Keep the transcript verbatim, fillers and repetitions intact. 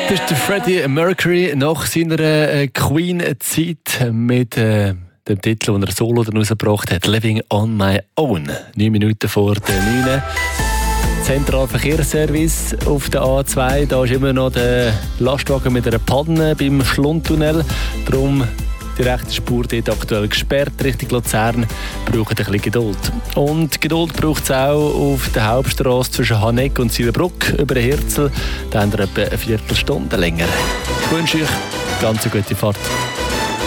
Das ist der Freddie Mercury nach seiner äh, Queen-Zeit mit äh, dem Titel, den er solo dann rausgebracht hat, «Living on my own». Neun Minuten vor der neun. Zentralverkehrsservice auf der A zwei. Da ist immer noch der Lastwagen mit einer Panne beim Schlundtunnel. Darum die rechte Spur dort aktuell gesperrt. Richtung Luzern braucht ein bisschen Geduld. Und Geduld braucht es auch auf der Hauptstrasse zwischen Haneck und Silberbrück über den Hirzel. Da haben wir etwa eine Viertelstunde länger. Ich wünsche euch ganz eine gute Fahrt.